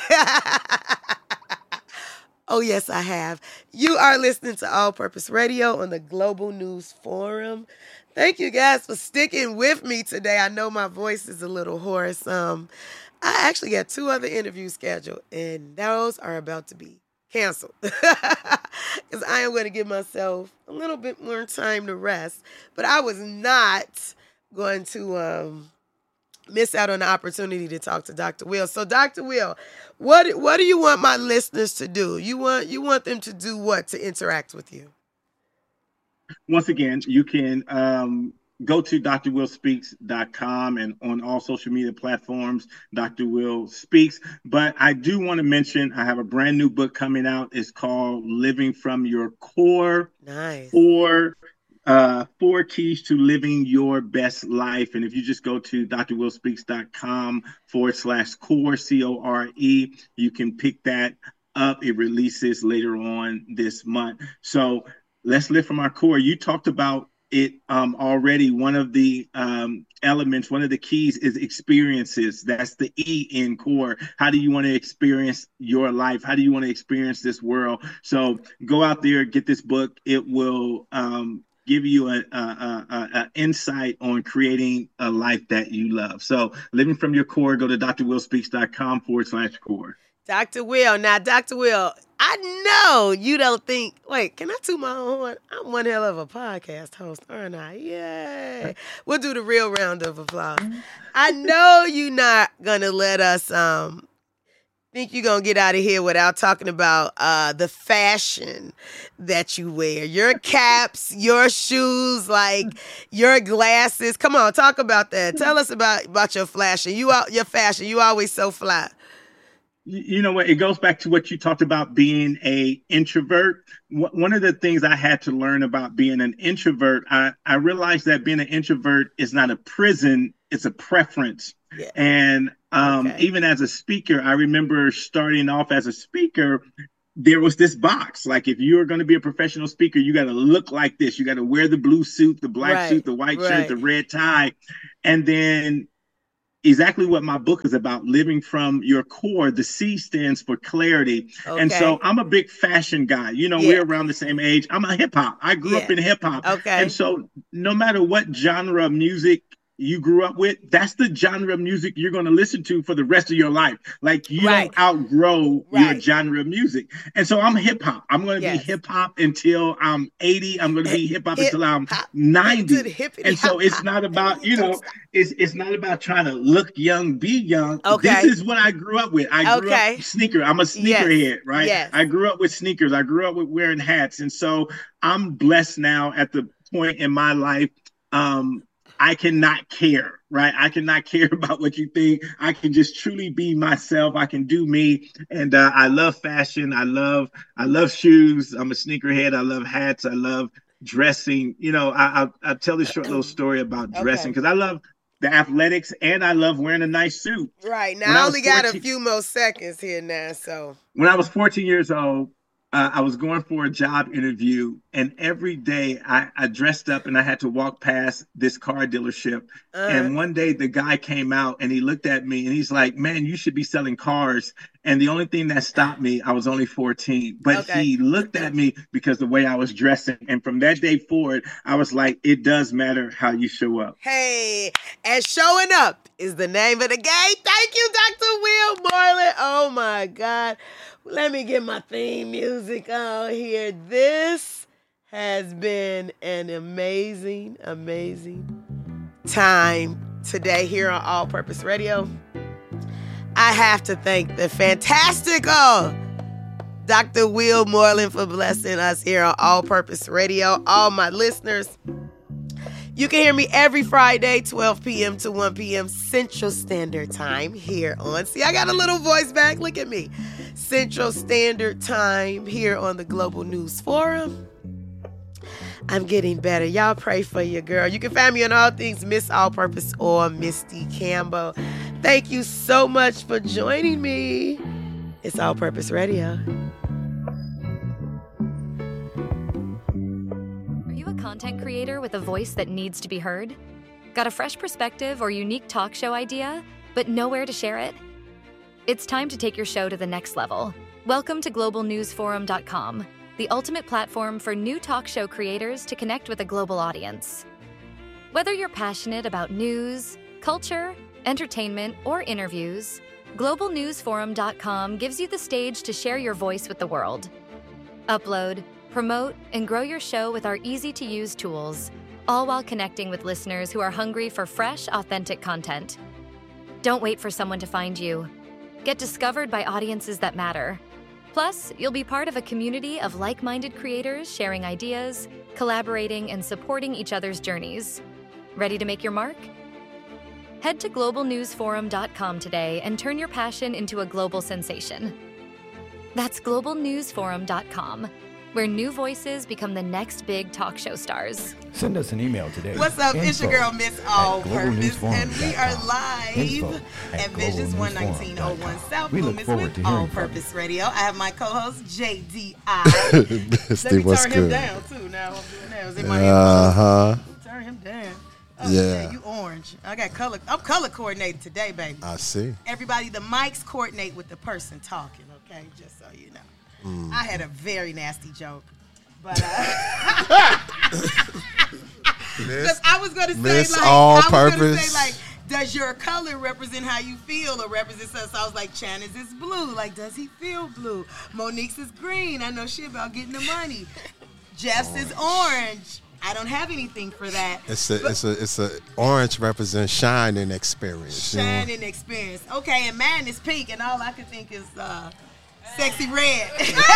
Oh, yes, I have. You are listening to All Purpose Radio on the Global News Forum. Thank you guys for sticking with me today. I know my voice is a little hoarse. Um, I actually got two other interviews scheduled, and those are about to be canceled because I am going to give myself a little bit more time to rest. But I was not going to um, miss out on the opportunity to talk to Doctor Will. So, Doctor Will, what what do you want my listeners to do? You want you want them to do what to interact with you? Once again, you can um, go to D R will speaks dot com and on all social media platforms, Doctor Will Speaks. But I do want to mention I have a brand new book coming out. It's called Living from Your Core. Nice. Four, uh, four keys to living your best life. And if you just go to D R will speaks dot com forward slash core, C O R E, you can pick that up. It releases later on this month. So let's live from our core. You talked about it um, already. One of the um, elements, one of the keys is experiences. That's the E in core. How do you want to experience your life? How do you want to experience this world? So go out there, get this book. It will um, give you a, a, a, a insight on creating a life that you love. So living from your core, go to D R will speaks dot com forward slash core. Doctor Will. Now, Doctor Will, I know you don't think, wait, can I toot my own horn? I'm one hell of a podcast host, aren't I? Yay. We'll do the real round of applause. I know you're not going to let us um, think you're going to get out of here without talking about uh, the fashion that you wear. Your caps, your shoes, like your glasses. Come on, talk about that. Tell us about, about your fashion. You al- Your fashion. You always so fly. You know what? It goes back to what you talked about being a introvert. One of the things I had to learn about being an introvert, I, I realized that being an introvert is not a prison, it's a preference. Yeah. And um, okay. even as a speaker, I remember starting off as a speaker, there was this box. Like, if you are going to be a professional speaker, you got to look like this. You got to wear the blue suit, the black right. suit, the white right. shirt, the red tie. And then exactly what my book is about, living from your core. The C stands for clarity. Okay. And so I'm a big fashion guy. You know, yeah. we're around the same age. I'm a hip hop. I grew yeah. up in hip hop. Okay. And so no matter what genre of music you grew up with, that's the genre of music you're going to listen to for the rest of your life. Like, you right. don't outgrow right. your genre of music. And so I'm hip hop. I'm going to yes. be hip hop until I'm eighty. I'm going to be hip hop until I'm ninety. And so it's not about, you know, it's it's not about trying to look young, be young. Okay. This is what I grew up with. I grew okay. up sneaker. I'm a sneakerhead, yes. right? Yes. I grew up with sneakers. I grew up with wearing hats. And so I'm blessed now at the point in my life, um, I cannot care, right? I cannot care about what you think. I can just truly be myself. I can do me. And uh, I love fashion. I love, I love shoes. I'm a sneakerhead. I love hats. I love dressing. You know, I, I, I'll tell this short little story about dressing because okay. I love the athletics and I love wearing a nice suit. Right. Now, when I only got a few more seconds here now, so. When I was fourteen years old, Uh, I was going for a job interview, and every day I, I dressed up and I had to walk past this car dealership. Uh, and one day the guy came out and he looked at me and he's like, man, you should be selling cars. And the only thing that stopped me, I was only fourteen, but okay. he looked at me because the way I was dressing. And from that day forward, I was like, it does matter how you show up. Hey, and showing up is the name of the game. Thank you, Doctor Will Moreland. Oh my God. Let me get my theme music on here. This has been an amazing, amazing time today here on All Purpose Radio. I have to thank the fantastical Doctor Will Moreland for blessing us here on All Purpose Radio. All my listeners, you can hear me every Friday, twelve p.m. to one p.m. Central Standard Time here on, see, I got a little voice back. Look at me. Central Standard Time here on the Global News Forum. I'm getting better. Y'all pray for your girl. You can find me on all things Miss All Purpose or Misty Campbell. Thank you so much for joining me. It's All Purpose Radio. Content creator with a voice that needs to be heard? Got a fresh perspective or unique talk show idea, but nowhere to share it? It's time to take your show to the next level. Welcome to global news forum dot com, the ultimate platform for new talk show creators to connect with a global audience. Whether you're passionate about news, culture, entertainment, or interviews, global news forum dot com gives you the stage to share your voice with the world. Upload, promote, and grow your show with our easy-to-use tools, all while connecting with listeners who are hungry for fresh, authentic content. Don't wait for someone to find you. Get discovered by audiences that matter. Plus, you'll be part of a community of like-minded creators sharing ideas, collaborating, and supporting each other's journeys. Ready to make your mark? Head to global news forum dot com today and turn your passion into a global sensation. That's global news forum dot com. Where new voices become the next big talk show stars. Send us an email today. What's up? Info it's your girl, Miss All Purpose, and we are live at, at Visions one nineteen oh one South Loomis with All Purpose Radio. I have my co-host, J D I. Let me turn him down, too. Now I'm doing that. Is it my Uh-huh. Turn him down. Oh, yeah. yeah. You orange. I got color. I'm color coordinated today, baby. I see. Everybody, the mics coordinate with the person talking, okay? Just so you know. Mm. I had a very nasty joke, but uh, Miss, I was going to say Miss like all I was purpose. going to say like, does your color represent how you feel or represent us? So I was like, Channon's is blue. Like, does he feel blue? Monique's is green. I know shit about getting the money. Jeff's orange. is orange. I don't have anything for that. It's a, it's a, it's a orange represents shining experience. Shining you know? experience. Okay, and mine is pink, and all I can think is uh, sexy red.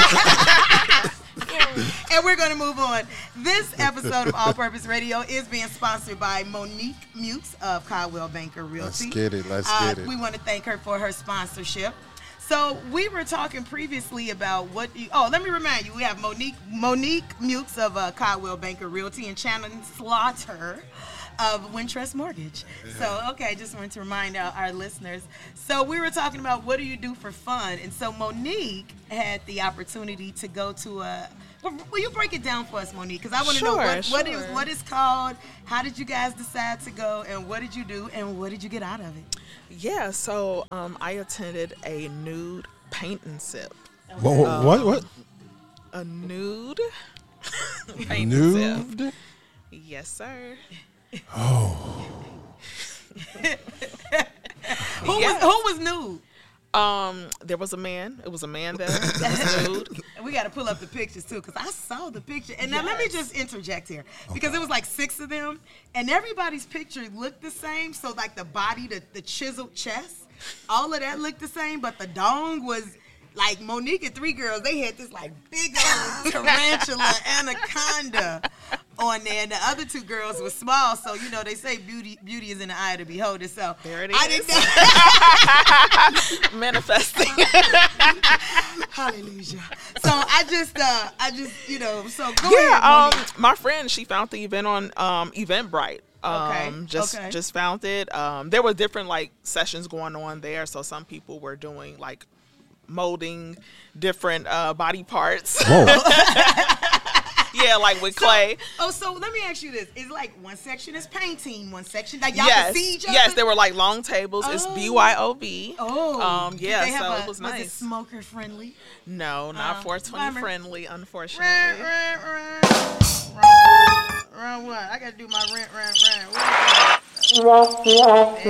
And we're going to move on. This episode of All Purpose Radio is being sponsored by Monique Mukes of Coldwell Banker Realty. Let's get it. Let's uh, get it. We want to thank her for her sponsorship. So we were talking previously about what you, oh, let me remind you, we have Monique Monique Mukes of uh, Coldwell Banker Realty and Shannon Slaughter of Wintrust Mortgage. So, okay, just wanted to remind our, our listeners. So we were talking about what do you do for fun? And so Monique had the opportunity to go to a, well, will you break it down for us, Monique? Because I want to Sure, know what, sure. what, is, what it's called, how did you guys decide to go, and what did you do, and what did you get out of it? Yeah, so um, I attended a nude paint and sip. Whoa, Um, what? What? A nude paint and sip. Nude? Yes, sir. Oh. Who, Yes. was, who was nude? Um, there was a man. It was a man there. It was nude. And we got to pull up the pictures too, because I saw the picture. And now let me Yes. just interject here, because it was like six of them, and everybody's picture looked the same. So like the body, the, the chiseled chest, all of that looked the same, but the dong was like Monique and three girls. They had this like big old tarantula anaconda on there, and the other two girls were small. So you know they say beauty beauty is in the eye of the beholder. So There it I is. didn't know. Manifesting. Hallelujah. So I just, uh, I just, you know, so go Yeah, ahead. um, Monique. my friend, she found the event on um, Eventbrite. Um, Okay, just okay. just found it. Um, there were different like sessions going on there. So some people were doing like molding different uh, body parts. Whoa. Yeah, like with clay. Oh, so let me ask you this: is like one section is painting, one section like y'all Yes, can see each other? yes, there were like long tables. It's Oh. B Y O B. Oh, um, did yeah, they have so a- it was nice. it smoker friendly? No, not Uh, four twenty bummer. friendly, Rent, unfortunately. rent, rent. Rent, rent what? I gotta do my rent, rent, rent. What is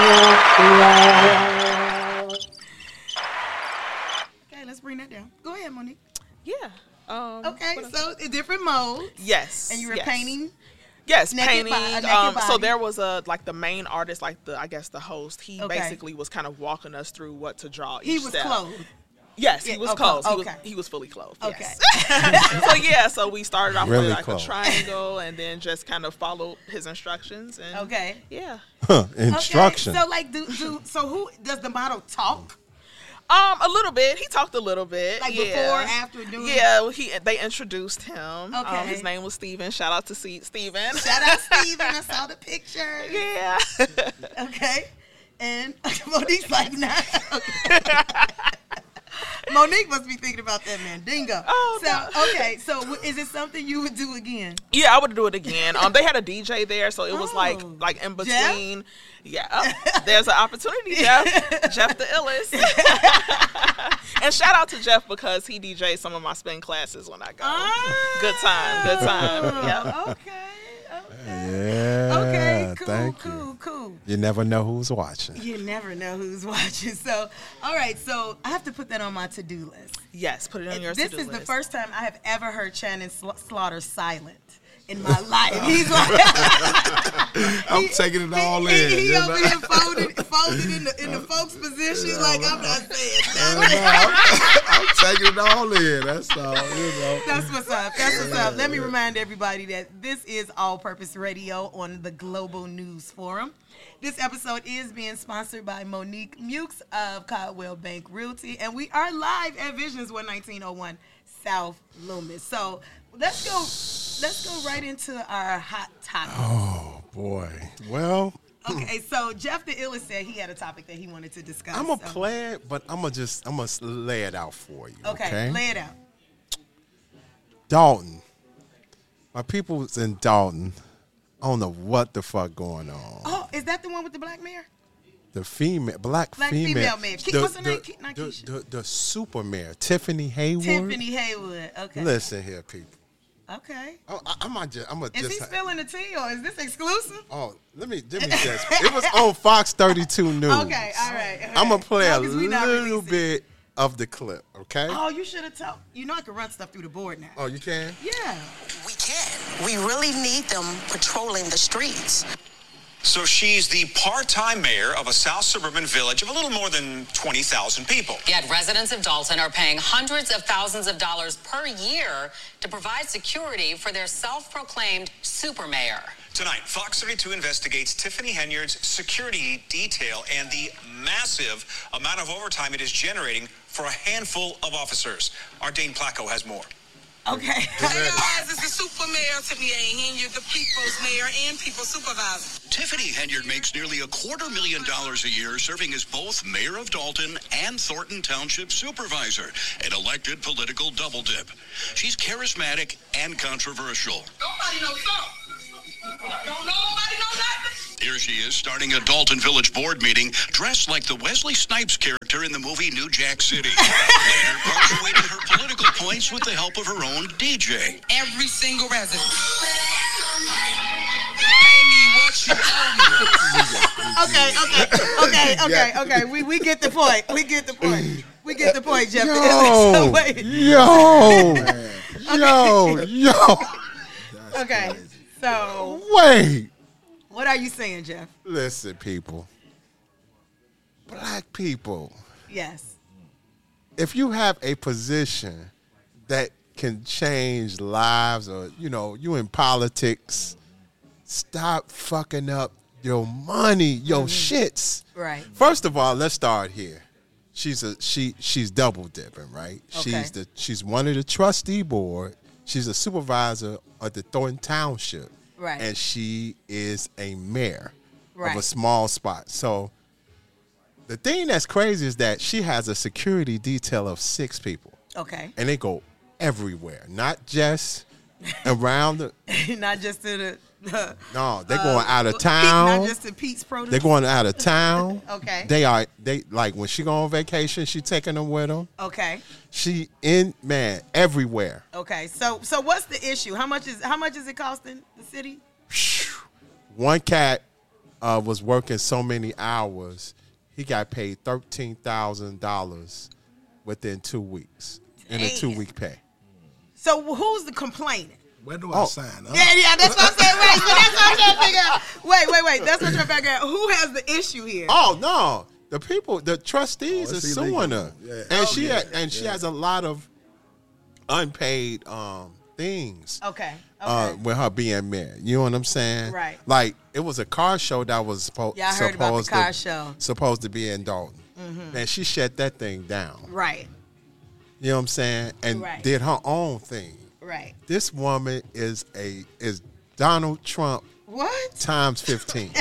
that? Okay, let's bring that down. Go ahead, Monique. Yeah. Um, Okay, what else? so uh, different modes. Yes. And you were yes. painting. Yes, Naked painting. bo- a naked um, so body. there was a like the main artist, like the I guess the host. He Okay. basically was kind of walking us through what to draw. Each He was step. clothed. Yes, Yeah, he was okay, clothed. He was okay. he was fully clothed. Okay. Yes. So yeah, so we started off Really with like clothed. a triangle, and then just kind of followed his instructions. And Okay. yeah. Huh, instruction. Okay, so like, do, do so? Who does the model talk? Um, a little bit. He talked a little bit. Like yeah. before, after, doing? Yeah, well, he they introduced him. Um, Okay. his name was Steven. Shout out to C- Steven. Shout out Steven. I saw the picture. Yeah. Okay. And Monique's like, nah. Okay. Monique must be thinking about that Mandingo. Oh, so, no. okay. So, w- is it something you would do again? Yeah, I would do it again. Um, they had a D J there, so it was like Oh. like in Jeff? between. Yeah, oh, there's an opportunity, Jeff. Jeff the illest. And shout out to Jeff because he D J'd some of my spin classes when I go. Good time, good time. Yeah. Okay. Okay. yeah. Okay. Cool. Thank cool. you. Cool. You never know who's watching. You never know who's watching. So, all right. So, I have to put that on my to-do list. Yes, put it on your This to-do is the list. first time I have ever heard Shannon Sla- Slaughter silent in my life. He's like, I'm taking it all he, in. He, he you over know? here folded, folded in the in the folks position. Like I'm not saying Yeah, nothing. I'm, I'm taking it all in. That's all, you know. That's what's up. That's what's up. Let me remind everybody that this is All Purpose Radio on the Global News Forum. This episode is being sponsored by Monique Mukes of Coldwell Bank Realty, and we are live at Visions one nineteen oh one South Loomis. So let's go. Let's go right into our hot topic. Oh, boy. Well, Okay, so Jeff the Illest said he had a topic that he wanted to discuss. I'm going to so- play it, but I'm going to just, I'm going to lay it out for you. Okay, Okay. lay it out. Dalton. My people's in Dalton. I don't know what the fuck going on. Oh, is that the one with the black mare? The female, black, Black female. female mayor. Ke- what's her name? Ke- not the, Keisha. the, the super mayor, Tiffany Haywood. Tiffany Haywood. Okay. Listen here, people. Okay. Oh, I, I might just, I'm gonna Is just. he spilling the tea or is this exclusive? Oh, let me, let me just. It was on Fox thirty-two News. Okay, all right. I'm gonna play a Long as we not little releasing. bit of the clip, okay? Oh, you should have told. You know I can run stuff through the board now. Oh, you can? Yeah. We can. We really need them patrolling the streets. So she's the part-time mayor of a South suburban village of a little more than twenty thousand people. Yet residents of Dalton are paying hundreds of thousands of dollars per year to provide security for their self-proclaimed super mayor. Tonight, Fox thirty-two investigates Tiffany Henyard's security detail and the massive amount of overtime it is generating for a handful of officers. Our Dane Placco has more. Okay. Hey guys, it's the super mayor, Tiffany Henyard, the people's mayor and people's supervisor. Tiffany Henyard makes nearly a quarter million dollars a year serving as both mayor of Dalton and Thornton Township supervisor, an elected political double dip. She's charismatic and controversial. Nobody knows something. Don't nobody know nothing. Here she is starting a Dalton Village board meeting dressed like the Wesley Snipes character in the movie New Jack City. Later, punctuating her political points with the help of her own D J. Every single resident. Pay me what you owe me. Okay, okay, okay, okay, okay. We we get the point. We get the point. We get the point, Jeff. Yo, So wait. yo, yo, yo. Okay. So Wait. what are you saying, Jeff? Listen, people. Black people. Yes. If you have a position that can change lives, or, you know, you in politics, stop fucking up your money, your shits. Right. First of all, let's start here. She's a she she's double dipping, right? Okay. She's the she's one of the trustee board. She's a supervisor at the Thornton Township. Right. And she is a mayor Right. of a small spot. So the thing that's crazy is that she has a security detail of six people. Okay. And they go everywhere, not just around the Not just to the. the no, they're uh, going out of Pete- town. Not just to Pete's produce. They're going out of town. Okay. They are they like when she go on vacation, she taking them with them. Okay. She in man everywhere. Okay. So so what's the issue? How much is how much is it costing the city? One cat uh, was working so many hours, he got paid thirteen thousand dollars within two weeks in a Damn. two week pay. So who's the complainant? Where do I Oh. sign up? Yeah, yeah, that's what I'm saying. Wait, so that's what I'm trying to figure out. Wait, wait, wait. That's what I'm trying to figure out. Who has the issue here? Oh no, the people, the trustees Oh, are it's suing illegal. her, Yeah. and Oh, she yeah, ha- and she yeah. has a lot of unpaid um, things. Okay. Okay. Uh, with her being mayor, you know what I'm saying? Right. Like it was a car show that was suppo- Yeah, I heard about the supposed car to, show. supposed to be in Dalton, Mhm. and she shut that thing down. Right. You know what I'm saying? And Right. did her own thing. Right. This woman is a is Donald Trump What? times fifteen.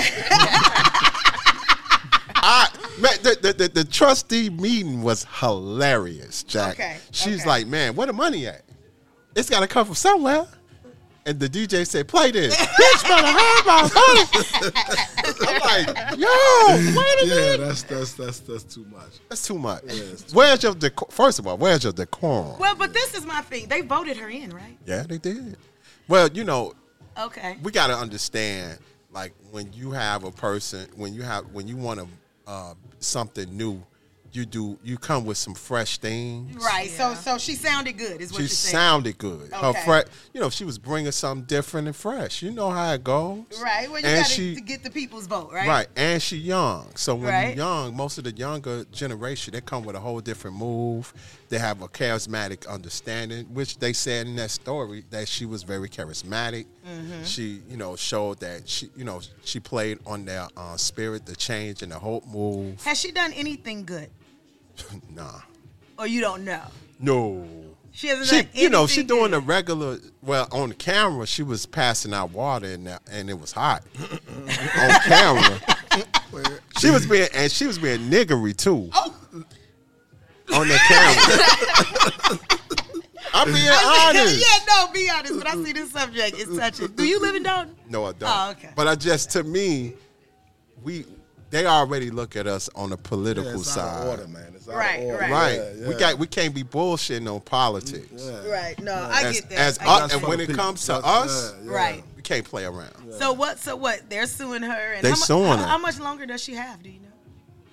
I man, the, the, the, the trustee meeting was hilarious, Jack. Okay, She's okay. like, man, where the money at? It's got to come from somewhere. And the D J said, play this. Bitch, better have my money. I'm like, yo, wait a Yeah, minute. that's that's that's that's too much. That's too much. Yeah, it's too Where's your decor? First of all, where's your decorum? Well, but this is my thing. They voted her in, right? Yeah, they did. Well, you know, Okay. we got to understand, like when you have a person, when you have, when you want to uh, something new, you do, you come with some fresh things. Right. So so she sounded good, is what She you're saying. sounded good. Her Okay. fresh, you know, she was bringing something different and fresh. You know how it goes. Right. Well, you And got she- to get the people's vote, right? Right, and she young. So when Right. you're young, most of the younger generation, they come with a whole different move. They have a charismatic understanding, which they said in that story that she was very charismatic. Mhm. She, you know, showed that she, you know, she played on their uh, spirit, the change, and the hope move. Has she done anything good, Nah, or you don't know? no. She hasn't She, done you know, she anything doing good. the regular. Well, on the camera, she was passing out water, and that, and it was hot on camera. She was being, and she was being niggery too. Oh. On the camera. I'm being honest. Yeah, no, be honest. But I see this subject. It's touching. Do you live in Dalton? No, I don't. Oh, okay. But I just, to me, we they already look at us on the political Yeah, it's side. out of order, man. It's out Right, of order. right. Right. Yeah, We yeah. got we can't be bullshitting on politics. Yeah. Right. No, I As, get that. as I us- get and that. when it People. comes to That's- us, yeah, yeah. Right. we can't play around. So what? So what? They're suing her. And They how mu- suing how, her. How much longer does she have? Do you know?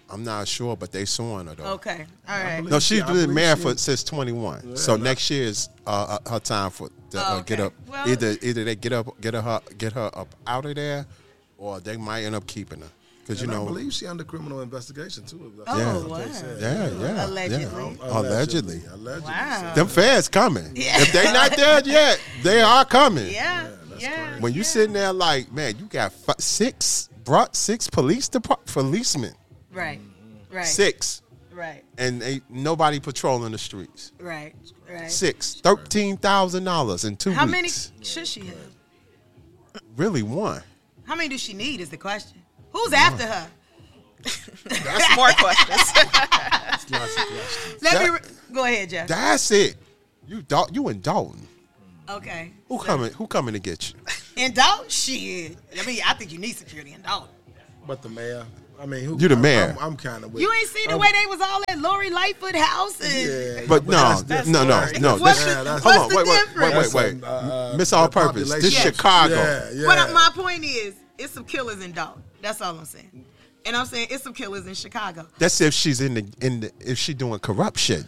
I'm not sure, but they suing her though. Okay, all right. No, she's I been believe married she- for since twenty-one. Yeah, so no. next year is uh, uh, her time for to uh, Oh, get okay. up. Well- either either they get up, get her, get her up out of there, or they might end up keeping her. Because you And know, I believe she under criminal investigation too. That's Oh, what wow. they said. yeah, yeah, Allegedly. yeah. allegedly. Allegedly. Wow. Them feds coming. Yeah. If they not there yet, they are coming. Yeah, yeah. When you yeah. sitting there like, man, you got fi- six, brought six police depart- policemen, Right, right. six, Right, and ain't nobody patrolling the streets. right, right. Six, thirteen thousand dollars in two How weeks. many should she have? Really one. How many does she need is the question. Who's after her? That's more questions. Lots of questions. Let me That- re- go ahead, Jeff. That's it. You Dal- you in Dalton. Okay. Who coming? Who coming to get you? In Dalton, shit. I mean, I think you need security in Dalton. But the mayor, I mean, who, You the I'm- mayor. I'm, I'm kind of with You ain't seen the I'm- way they was all at Lori Lightfoot house and Yeah, But no, that's no, different. no, no, no. What's This- the- that's- hold what's on, the wait, wait, wait, difference? wait, wait. That's, uh, Miss All the Purpose. This population. Chicago. Yeah, yeah. But my point is, it's some killers in Dalton. That's all I'm saying. And I'm saying it's some killers in Chicago. That's if she's in the in the if she doing corruption.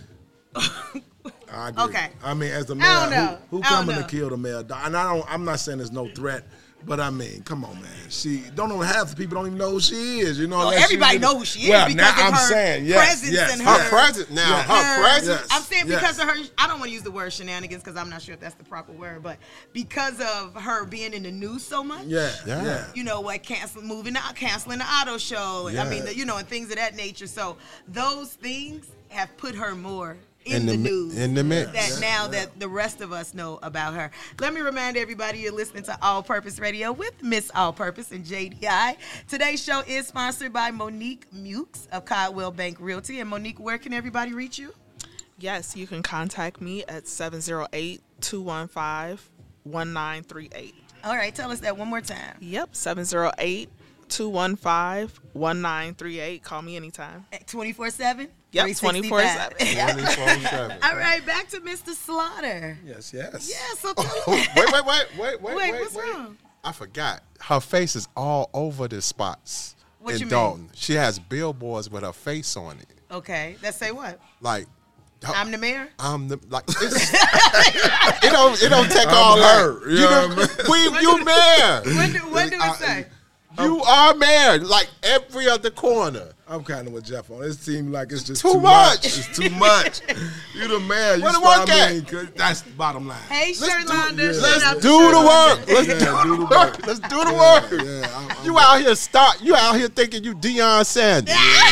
I agree. Okay. I mean, as the I mayor, don't know. who, who I don't coming know. to kill the mayor? And I don't. I'm not saying there's no threat, but I mean, come on, man. She don't know half the people don't even know who she is. You know, Well, unless everybody she, know who she is well, because now of I'm her saying, yes, presence yes, and Her her- presence now. Yeah. Her Her- presence. Yes. I'm saying yes. because of her, I don't want to use the word shenanigans because I'm not sure if that's the proper word, but because of her being in the news so much. Yeah, Yeah. yeah. You know, like cancel, moving out, canceling the auto show. Yeah. I mean, the, you know, and things of that nature. So those things have put her more in, In the, the mi- news. in the mix. That Yeah. now that the rest of us know about her. Let me remind everybody you're listening to All Purpose Radio with Miss All Purpose and J D I. Today's show is sponsored by Monique Mukes of Caldwell Bank Realty. And Monique, where can everybody reach you? Yes, you can contact me at seven zero eight, two one five, one nine three eight. All right, tell us that one more time. Yep, seven zero eight, two one five, one nine three eight. Call me anytime. twenty-four seven? Yep, twenty-four seven. All right, back to Mister Slaughter. Yes, yes. Yeah, so tell Oh, us. wait, wait, wait, wait, wait, Wait, wait, what's wait. wrong? I forgot. Her face is all over the spots What in you mean? Dalton. She has billboards with her face on it. Okay, let's say what? Like, I'm the mayor? I'm the like. It's, it don't. It don't take I'm all her, that. you You, know the, what we, you mayor. When do, when do it I- say? You are mayor. Like every other corner. I'm kind of with Jeff on it. It seems like it's just Too too, much. It's too much. You the mayor. You Where the start work at? mean, 'cause that's the bottom line. Hey, Let's do- Sherlonda. yeah. shout Let's out to do the Sherlonda. work. Let's Yeah, do do the the work. work. Let's do the work. Yeah, I'm, I'm You out here start. You out here thinking you Deion Sanders.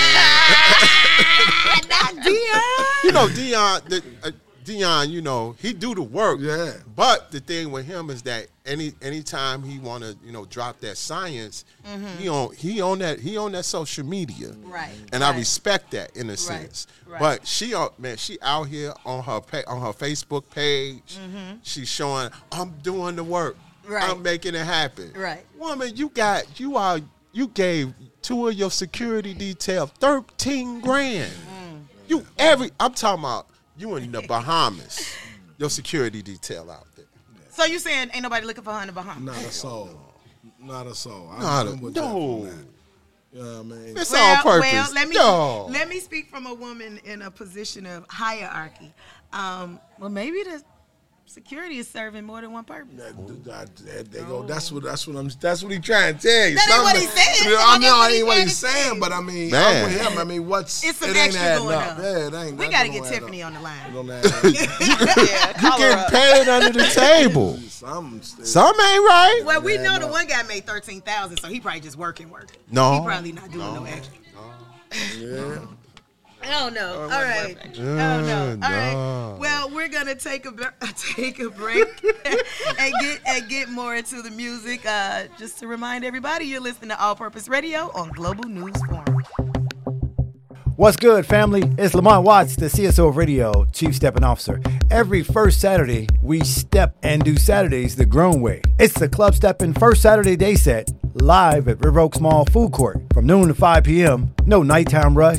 Not Dion. You know Deion. The, uh, Deion. You know he do the work. Yeah. But the thing with him is that any anytime he want to you know drop that science, he on he on that he on that social media. Right, And right. I respect that in a sense. right. But she out man, she out here on her pa- on her Facebook page. She's showing I'm doing the work. Right. I'm making it happen. Right. Woman, you got you are you gave two of your security detail thirteen grand. You every I'm talking about you in the Bahamas. Your security detail out there. So you saying ain't nobody looking for her in the Bahamas? not a soul. Not a soul. I'm, Not a- I'm with Jeff no. on that. You know what I mean? It's Well, all purpose. well, let me no. let me speak from a woman in a position of hierarchy. Um, well, maybe the security is serving more than one purpose. That, that, that, they go. That's what. That's what I'm. That's what he trying to tell you. That ain't what Something- he saying. You know, I That's know what I he ain't what trying he's to say. saying, but I mean, Man. I'm with him. I mean, what's It's some it ain't extra adding going up. on. Yeah, it ain't. We that got to don't get add Tiffany up. on the line. It don't add up. Yeah, You call her getting up. paid under the table. Some Some ain't right. Well, we Yeah, know the no. one guy made thirteen thousand, so he probably just working, working. No. he probably not doing no, extra. Yeah. I don't know. All right. I don't know. All right. Well, we're gonna take a bre- take a break and get and get more into the music. Uh, just to remind everybody, you're listening to All Purpose Radio on Global News Forum. What's good, family? It's Lamont Watts, the C S O of Radio, Chief Stepping Officer. Every first Saturday, we step and do Saturdays the grown way. It's the Club Steppin' First Saturday Day Set, live at River Oaks Mall Food Court from noon to five p.m. No nighttime rush,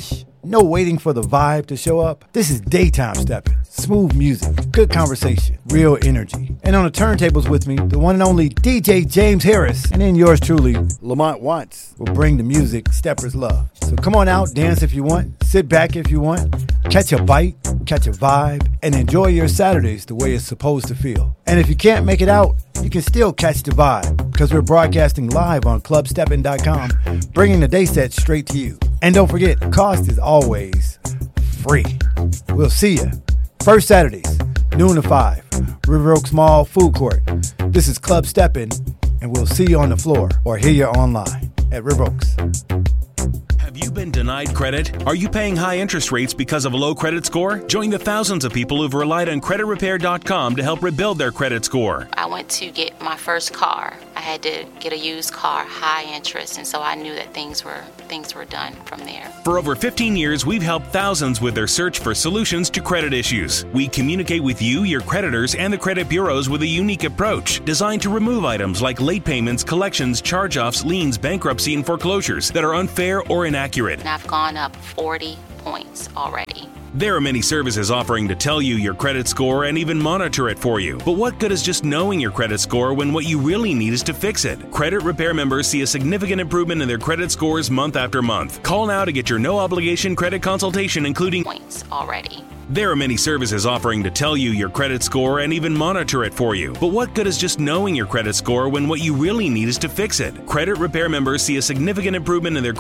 No waiting for the vibe to show up. This is daytime stepping. Smooth music, good conversation, real energy. And on the turntables with me, the one and only D J James Harris. And then yours truly, Lamont Watts, will bring the music steppers love. So come on out, dance if you want, sit back if you want, catch a bite, catch a vibe, and enjoy your Saturdays the way it's supposed to feel. And if you can't make it out, you can still catch the vibe because we're broadcasting live on club steppin dot com, bringing the day set straight to you. And don't forget, cost is always free. We'll see you first Saturdays, noon to five, River Oaks Mall Food Court. This is Club Steppin', and we'll see you on the floor or hear you online at River Oaks. Have you been denied credit? Are you paying high interest rates because of a low credit score? Join the thousands of people who've relied on credit repair dot com to help rebuild their credit score. I went to get my first car. I had to get a used car, high interest, and so I knew that things were things were done from there. For over fifteen years, we've helped thousands with their search for solutions to credit issues. We communicate with you, your creditors, and the credit bureaus with a unique approach designed to remove items like late payments, collections, charge-offs, liens, bankruptcy, and foreclosures that are unfair or inaccurate. And I've gone up forty points already. There are many services offering to tell you your credit score and even monitor it for you. But what good is just knowing your credit score when what you really need is to fix it? Credit Repair members see a significant improvement in their credit scores month after month. Call now to get your no-obligation credit consultation, including points already. There are many services offering to tell you your credit score and even monitor it for you. But what good is just knowing your credit score when what you really need is to fix it? Credit Repair members see a significant improvement in their